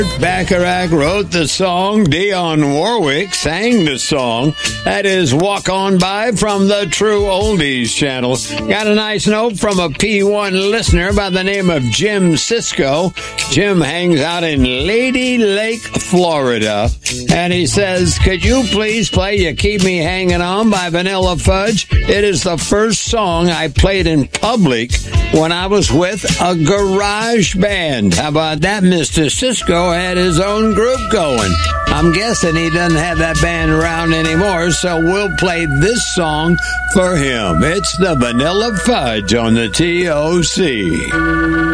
Bacharach wrote the song. Dionne Warwick sang the song. That is Walk On By from the True Oldies channel. Got a nice note from a P1 listener by the name of Jim Cisco. Jim hangs out in Lady Lake, Florida. And he says, could you please play You Keep Me Hanging On by Vanilla Fudge? It is the first song I played in public when I was with a garage band. How about that? Mr. Cisco had his own group going. I'm guessing he doesn't have that band around anymore, so we'll play this song for him. It's the Vanilla Fudge on the TOC.